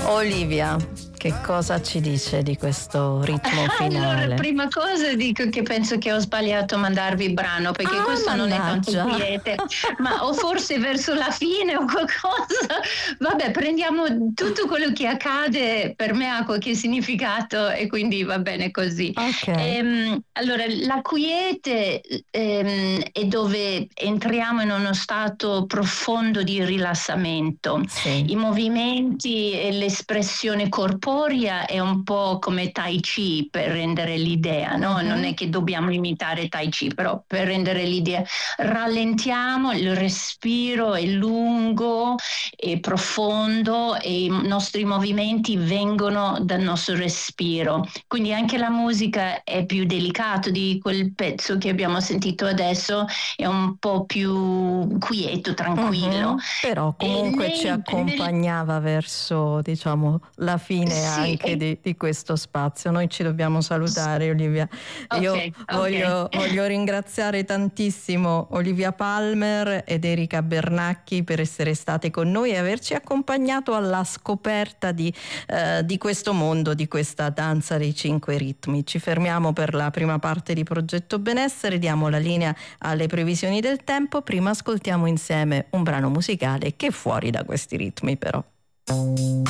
Olivia, che cosa ci dice di questo ritmo finale? Allora, prima cosa dico che penso che ho sbagliato a mandarvi il brano, perché questo non è tanto quiete, ma o forse verso la fine o qualcosa. Vabbè, prendiamo tutto quello che accade, per me ha qualche significato e quindi va bene così. Okay. Allora, la quiete è dove entriamo in uno stato profondo di rilassamento. Sì. I movimenti e l'espressione corporea è un po' come Tai Chi, per rendere l'idea, no? Non è che dobbiamo imitare Tai Chi, però per rendere l'idea rallentiamo, il respiro è lungo e profondo e i nostri movimenti vengono dal nostro respiro. Quindi anche la musica è più delicata di quel pezzo che abbiamo sentito adesso, è un po' più quieto, tranquillo. Però comunque ci accompagnava verso, diciamo, la fine Sì, anche di questo spazio. Noi ci dobbiamo salutare, Olivia. Io voglio ringraziare tantissimo Olivia Palmer ed Erika Bernacchi per essere state con noi e averci accompagnato alla scoperta di questo mondo, di questa danza dei 5 ritmi. Ci fermiamo per la prima parte di Progetto Benessere, diamo la linea alle previsioni del tempo. Prima ascoltiamo insieme un brano musicale che è fuori da questi ritmi, però.